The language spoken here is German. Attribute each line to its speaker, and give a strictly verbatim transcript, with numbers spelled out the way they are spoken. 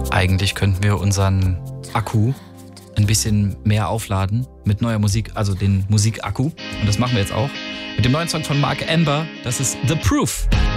Speaker 1: Eigentlich könnten wir unseren Akku ein bisschen mehr aufladen mit neuer Musik, also den Musikakku. Und das machen wir jetzt auch mit dem neuen Song von Mark Amber. Das ist The Proof.